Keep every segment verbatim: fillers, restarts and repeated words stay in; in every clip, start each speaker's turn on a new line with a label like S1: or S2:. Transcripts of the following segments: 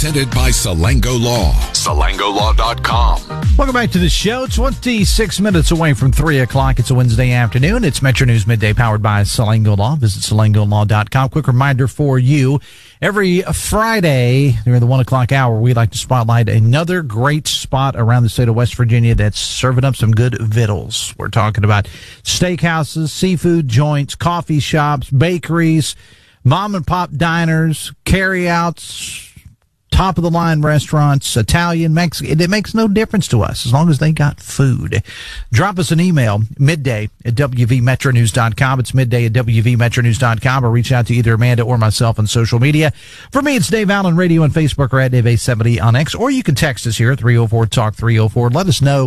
S1: Presented by Salango Law. Salango Law dot com.
S2: Welcome back to the show. twenty-six minutes away from three o'clock. It's a Wednesday afternoon. It's Metro News Midday powered by Salango Law. Visit Salango Law dot com. Quick reminder for you. Every Friday during the one o'clock hour, we like to spotlight another great spot around the state of West Virginia that's serving up some good vittles. We're talking about steakhouses, seafood joints, coffee shops, bakeries, mom and pop diners, carryouts, top of the line restaurants, Italian, Mexican. It makes no difference to us as long as they got food. Drop us an email, midday at W V Metro News dot com. It's midday at W V Metro News dot com, or reach out to either Amanda or myself on social media. For me, it's Dave Allen Radio on Facebook, or at Dave A seventy on X, or you can text us here at three oh four talk three oh four. Let us know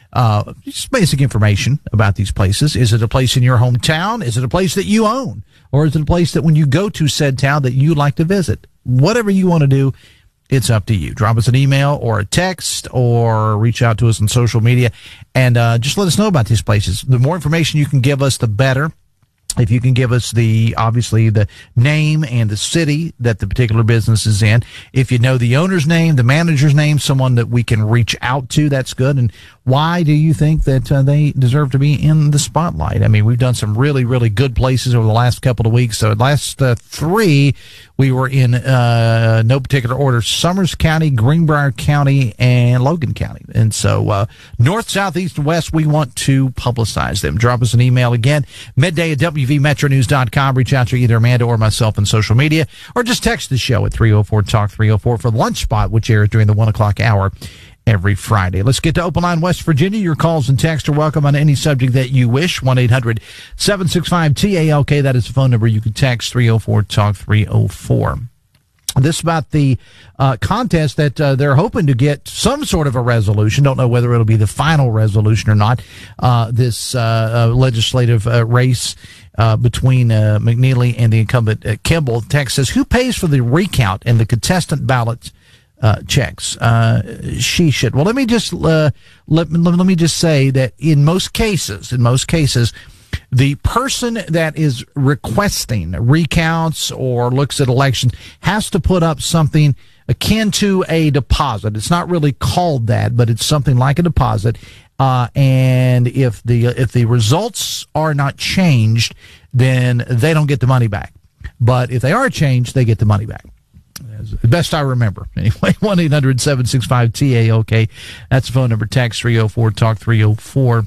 S2: uh just basic information about these places. Is it a place in your hometown? Is it a place that you own? Or is it a place that when you go to said town that you like to visit? Whatever you want to do, it's up to you. Drop us an email or a text, or reach out to us on social media, and uh, just let us know about these places. The more information you can give us, the better. If you can give us the, obviously, the name and the city that the particular business is in. If you know the owner's name, the manager's name, someone that we can reach out to, that's good. And why do you think that uh, they deserve to be in the spotlight? I mean, we've done some really, really good places over the last couple of weeks. So the last uh, three, we were in uh, no particular order: Summers County, Greenbrier County, and Logan County. And so uh, north, south, east, and west, we want to publicize them. Drop us an email again, midday at W V Metro News dot com. Reach out to either Amanda or myself on social media, or just text the show at three oh four talk three oh four for the lunch spot, which airs during the one o'clock hour every Friday. Let's get to Open Line West Virginia. Your calls and texts are welcome on any subject that you wish. one eight hundred seven six five T A L K. That is the phone number. You can text three oh four talk three oh four. This is about the uh, contest that uh, they're hoping to get some sort of a resolution. Don't know whether it'll be the final resolution or not. Uh, this uh, uh, legislative uh, race uh, between uh, McNeely and the incumbent uh, Kimball. Text says, who pays for the recount and the contestant ballots uh, checks? Uh, she should. Well, let me just uh, let, let me just say that in most cases, in most cases, the person that is requesting recounts or looks at elections has to put up something akin to a deposit. It's not really called that, but it's something like a deposit. Uh, and if the if the results are not changed, then they don't get the money back. But if they are changed, they get the money back. As best I remember. Anyway, one eight hundred seven six five T A L K. That's the phone number. Text three oh four talk three oh four.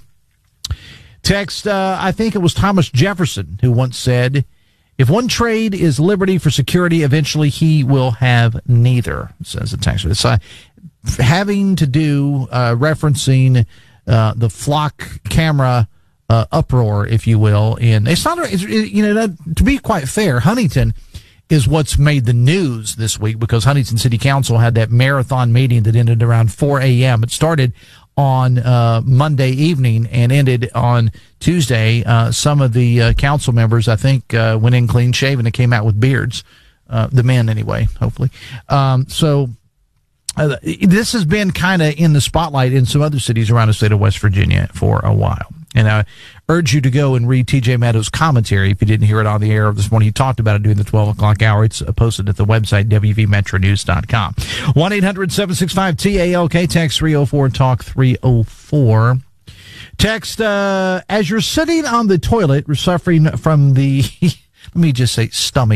S2: Text, uh, I think it was Thomas Jefferson who once said, if one trade is liberty for security, eventually he will have neither, says the text. It's uh, having to do, uh, referencing uh, the flock camera uh, uproar, if you will. And it's not, it's, you know, to be quite fair, Huntington is what's made the news this week, because Huntington City Council had that marathon meeting that ended around four a.m. It started on uh, Monday evening and ended on Tuesday. Uh, some of the uh, council members, I think, uh, went in clean shaven and came out with beards. Uh, the men, anyway, hopefully. Um, so uh, this has been kind of in the spotlight in some other cities around the state of West Virginia for a while. And I urge you to go and read T J Meadows' commentary if you didn't hear it on the air this morning. He talked about it during the twelve o'clock hour. It's posted at the website, W V Metro News dot com. one eight hundred seven six five T A L K. Text three oh four talk three oh four. Text, uh, as you're sitting on the toilet, suffering from the, let me just say, stomach